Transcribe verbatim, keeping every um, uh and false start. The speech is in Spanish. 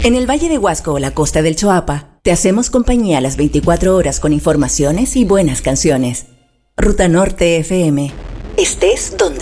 En el Valle de Huasco o la costa del Choapa, te hacemos compañía las veinticuatro horas con informaciones y buenas canciones. Ruta Norte F M. Estés donde